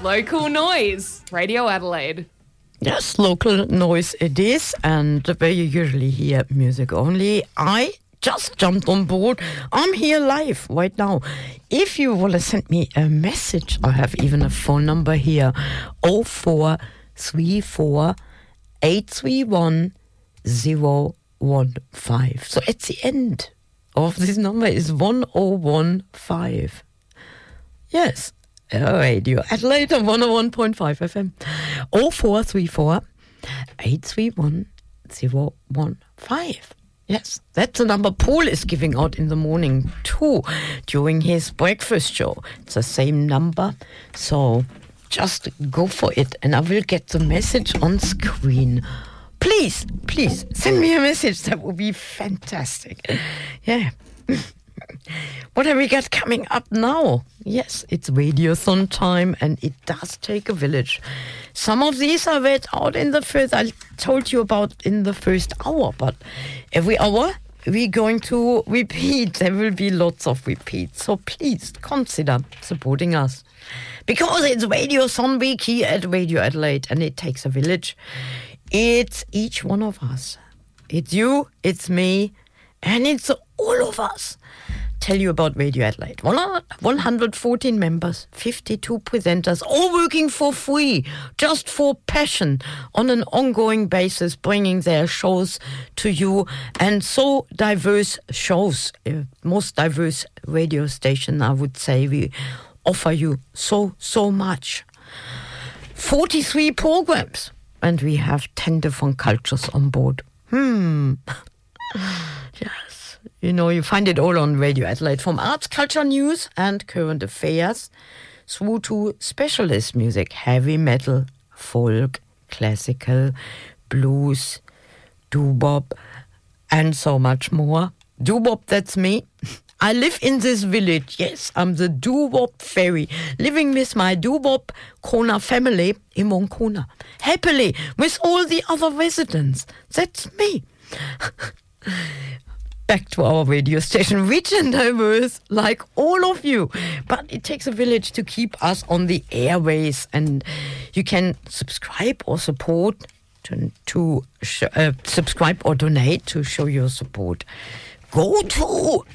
Local noise. Radio Adelaide. Yes, local noise it is, and where you usually hear music only. I just jumped on board. I'm here live right now. If you want to send me a message, I have even a phone number here, 0434 831 015. So at the end of this number is 1015. Yes. Radio Adelaide on 101.5 FM. 0434 831 015. Yes, that's the number Paul is giving out in the morning too during his breakfast show. It's the same number, so just go for it and I will get the message on screen. Please send me a message. That would be fantastic. Yeah. What have we got coming up now? Yes, it's Radiothon time, and it does take a village. Some of these I read out in the first, I told you about in the first hour, but every hour we're going to repeat. There will be lots of repeats, so please consider supporting us. Because it's Radiothon week here at Radio Adelaide, and it takes a village. It's each one of us. It's you, it's me, and it's all of us. Tell you about Radio Adelaide. 114 members, 52 presenters, all working for free, just for passion, on an ongoing basis, bringing their shows to you. And so diverse shows, most diverse radio station, I would say. We offer you so much. 43 programs, and we have 10 different cultures on board. Yes. You know, you find it all on Radio Adelaide, from arts, culture, news and current affairs through to specialist music, heavy metal, folk, classical, blues, doo-wop, and so much more. Doo-wop, that's me. I live in this village. Yes, I'm the doo-wop fairy, living with my doo-wop Kona family in Moncona, happily with all the other residents. That's me. Back to our radio station, rich and diverse, like all of you. But it takes a village to keep us on the airways, and you can subscribe or support to subscribe or donate to show your support. Go to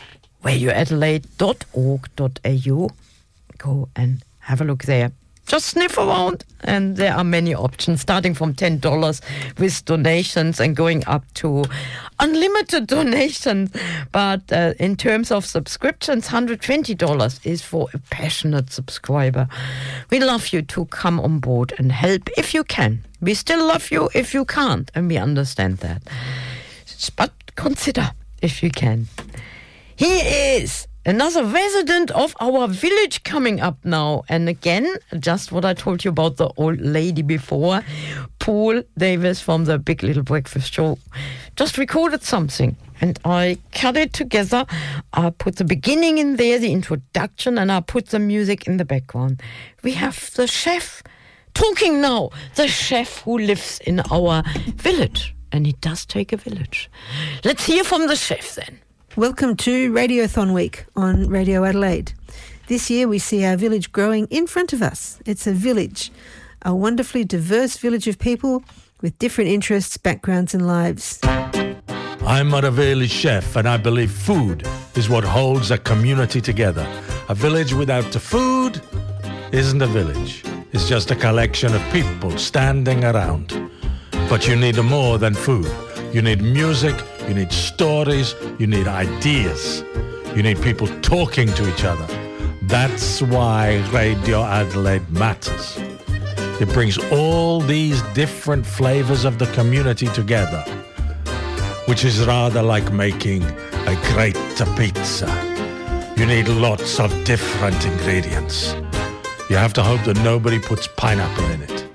radioadelaide.org.au. Go and have a look there. Just sniff around, and there are many options, starting from $10 with donations and going up to unlimited donations. But in terms of subscriptions, $120 is for a passionate subscriber. We love you to come on board and help if you can. We still love you if you can't, and we understand that. But consider if you can. He is another resident of our village coming up now. And again, just what I told you about the old lady before, Paul Davis from the Big Little Breakfast Show just recorded something. And I cut it together. I put the beginning in there, the introduction, and I put the music in the background. We have the chef talking now. The chef who lives in our village. And it does take a village. Let's hear from the chef then. Welcome to Radiothon Week on Radio Adelaide. This year we see our village growing in front of us. It's a village, a wonderfully diverse village of people with different interests, backgrounds and lives. I'm Maraveli Chef, and I believe food is what holds a community together. A village without the food isn't a village. It's just a collection of people standing around. But you need more than food. You need music, you need stories, you need ideas. You need people talking to each other. That's why Radio Adelaide matters. It brings all these different flavors of the community together, which is rather like making a great pizza. You need lots of different ingredients. You have to hope that nobody puts pineapple in it.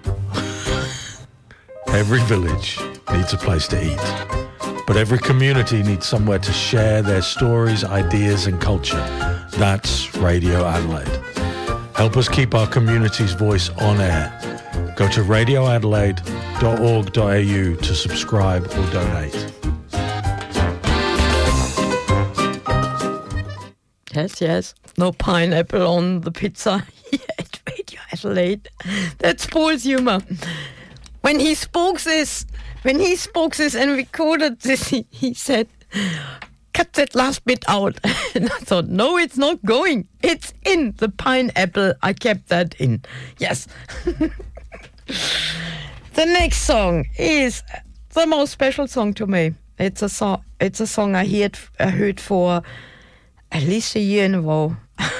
Every village needs a place to eat, but every community needs somewhere to share their stories, ideas and culture. That's Radio Adelaide. Help us keep our community's voice on air. Go to radioadelaide.org.au to subscribe or donate. Yes. No pineapple on the pizza. Yeah, at Radio Adelaide. Adelaide. That's Paul's humor. When he spoke this and recorded this, he said, cut that last bit out. And I thought, no, it's not going. It's in the pineapple. I kept that in. Yes. The next song is the most special song to me. It's a song I heard for at least a year in a row.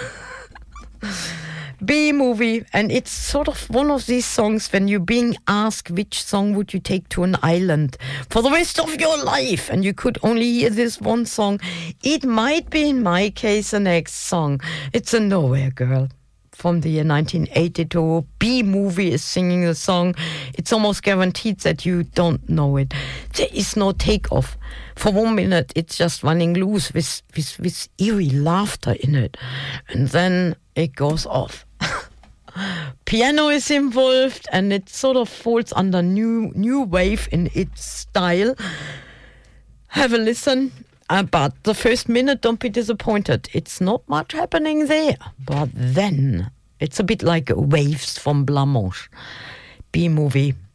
B-movie, and it's sort of one of these songs when you're being asked which song would you take to an island for the rest of your life, and you could only hear this one song. It might be, in my case, the next song. It's a Nowhere Girl from the year 1982. B-movie is singing the song. It's almost guaranteed that you don't know it. There is no takeoff. For 1 minute, it's just running loose with eerie laughter in it. And then it goes off. Piano is involved, and it sort of falls under new wave in its style. Have a listen. But the first minute, don't be disappointed. It's not much happening there. But then, it's a bit like Waves from Blancmange. B-movie.